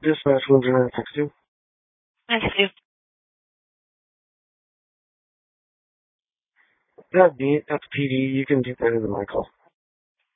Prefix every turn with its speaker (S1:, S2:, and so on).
S1: Dispatch 162.
S2: Thank you.
S1: That's me. That's PD. You can do that into my call.